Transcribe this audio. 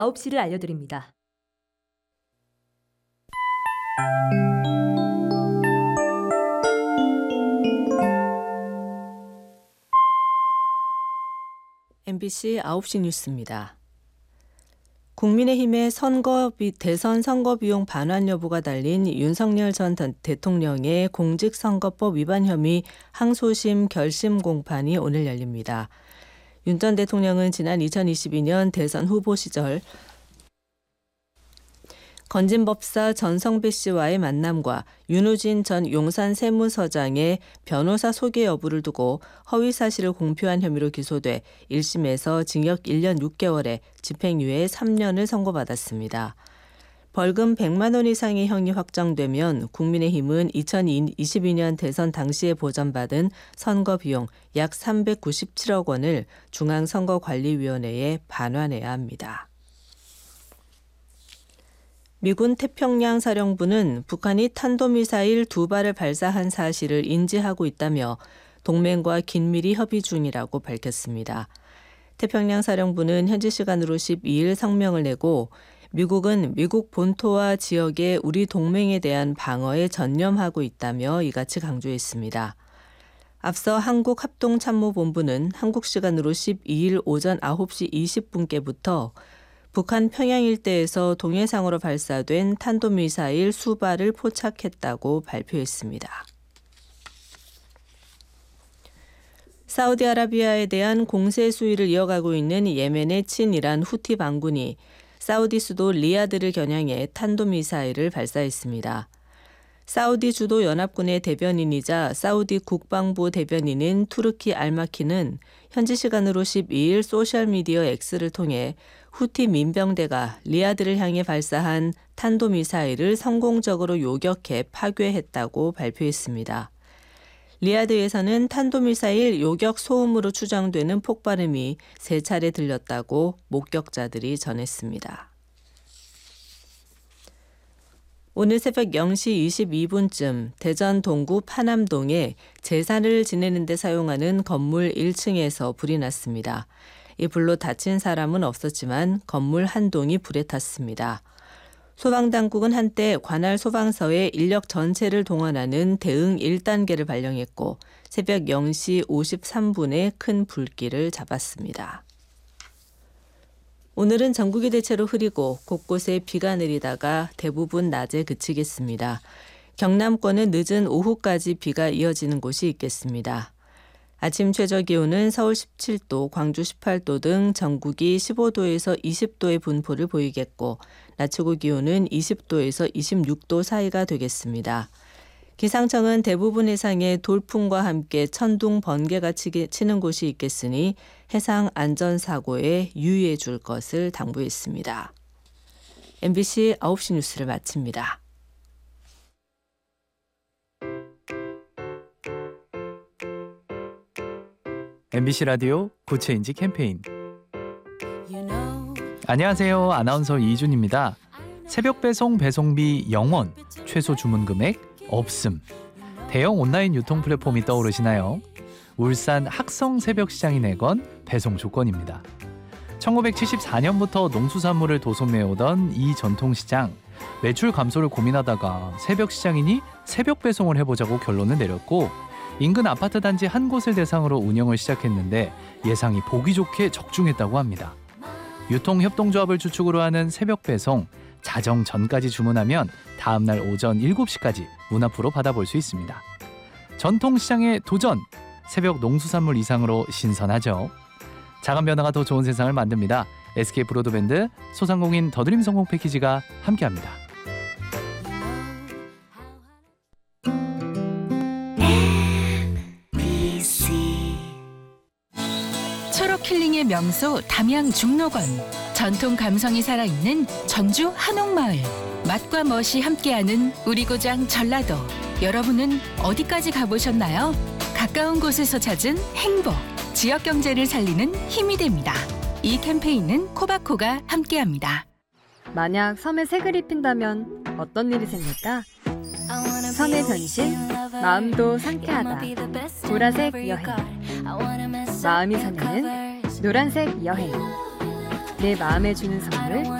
9시를 알려드립니다. MBC 9시 뉴스입니다. 국민의힘의 대선 선거비용 반환 여부가 달린 윤석열 전 대통령의 공직선거법 위반 혐의 항소심 결심 공판이 오늘 열립니다. 윤 전 대통령은 지난 2022년 대선 후보 시절 건진법사 전성배 씨와의 만남과 윤우진 전 용산 세무서장의 변호사 소개 여부를 두고 허위 사실을 공표한 혐의로 기소돼 1심에서 징역 1년 6개월에 집행유예 3년을 선고받았습니다. 벌금 100만 원 이상의 형이 확정되면 국민의힘은 2022년 대선 당시에 보전받은 선거 비용 약 397억 원을 중앙선거관리위원회에 반환해야 합니다. 미군 태평양 사령부는 북한이 탄도미사일 2발을 발사한 사실을 인지하고 있다며 동맹과 긴밀히 협의 중이라고 밝혔습니다. 태평양 사령부는 현지 시간으로 12일 성명을 내고 미국은 미국 본토와 지역의 우리 동맹에 대한 방어에 전념하고 있다며 이같이 강조했습니다. 앞서 한국합동참모본부는 한국 시간으로 12일 오전 9시 20분께부터 북한 평양 일대에서 동해상으로 발사된 탄도미사일 수발을 포착했다고 발표했습니다. 사우디아라비아에 대한 공세 수위를 이어가고 있는 예멘의 친이란 후티 반군이 사우디 수도 리야드를 겨냥해 탄도미사일을 발사했습니다. 사우디 주도 연합군의 대변인이자 사우디 국방부 대변인인 투르키 알마키는 현지 시간으로 12일 소셜미디어 X를 통해 후티 민병대가 리야드를 향해 발사한 탄도미사일을 성공적으로 요격해 파괴했다고 발표했습니다. 리야드에서는 탄도미사일 요격 소음으로 추정되는 폭발음이 3차례 들렸다고 목격자들이 전했습니다. 오늘 새벽 0시 22분쯤 대전 동구 파남동에 제사를 지내는 데 사용하는 건물 1층에서 불이 났습니다. 이 불로 다친 사람은 없었지만 건물 한 동이 불에 탔습니다. 소방당국은 한때 관할 소방서의 인력 전체를 동원하는 대응 1단계를 발령했고 새벽 0시 53분에 큰 불길을 잡았습니다. 오늘은 전국이 대체로 흐리고 곳곳에 비가 내리다가 대부분 낮에 그치겠습니다. 경남권은 늦은 오후까지 비가 이어지는 곳이 있겠습니다. 아침 최저 기온은 서울 17도, 광주 18도 등 전국이 15도에서 20도의 분포를 보이겠고 낮 최고 기온은 20도에서 26도 사이가 되겠습니다. 기상청은 대부분 해상에 돌풍과 함께 천둥, 번개가 치는 곳이 있겠으니 해상 안전사고에 유의해 줄 것을 당부했습니다. MBC 9시 뉴스를 마칩니다. MBC 라디오 구체인지 캠페인. 안녕하세요. 아나운서 이준입니다. 새벽 배송 배송비 0원, 최소 주문 금액 없음. 대형 온라인 유통 플랫폼이 떠오르시나요? 울산 학성 새벽시장이 내건 배송 조건입니다. 1974년부터 농수산물을 도소매오던 이 전통시장. 매출 감소를 고민하다가 새벽시장이니 새벽 배송을 해보자고 결론을 내렸고 인근 아파트 단지 한 곳을 대상으로 운영을 시작했는데 예상이 보기 좋게 적중했다고 합니다. 유통협동조합을 주축으로 하는 새벽 배송, 자정 전까지 주문하면 다음날 오전 7시까지 문 앞으로 받아볼 수 있습니다. 전통시장의 도전, 새벽 농수산물 이상으로 신선하죠. 작은 변화가 더 좋은 세상을 만듭니다. SK 브로드밴드, 소상공인 더드림 성공 패키지가 함께합니다. 초록 힐링의 명소 담양 중록원, 전통 감성이 살아있는 전주 한옥마을, 맛과 멋이 함께하는 우리 고장 전라도. 여러분은 어디까지 가보셨나요? 가까운 곳에서 찾은 행복, 지역 경제를 살리는 힘이 됩니다. 이 캠페인은 코바코가 함께합니다. 만약 섬에 색을 입힌다면 어떤 일이 생길까? 섬의 변신, 마음도 상쾌하다. 보라색 여행. 마음이 설레는 노란색 여행. 내 마음에 주는 선물